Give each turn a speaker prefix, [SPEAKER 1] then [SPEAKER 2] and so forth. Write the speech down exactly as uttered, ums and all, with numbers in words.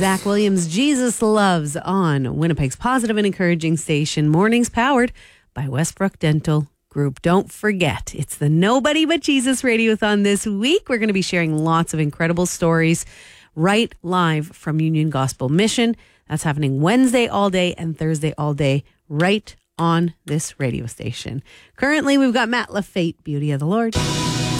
[SPEAKER 1] Zach Williams, Jesus Loves on Winnipeg's positive and encouraging station. Mornings powered by Westbrook Dental Group. Don't forget, it's the Nobody But Jesus Radiothon this week. We're going to be sharing lots of incredible stories right live from Union Gospel Mission. That's happening Wednesday all day and Thursday all day right on this radio station. Currently, we've got Matt Lafate, Beauty of the Lord.